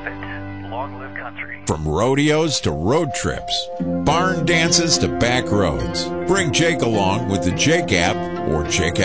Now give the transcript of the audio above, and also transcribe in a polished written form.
it. Long live country. From rodeos to road trips, barn dances to back roads. Bring Jake along with the Jake app or Jake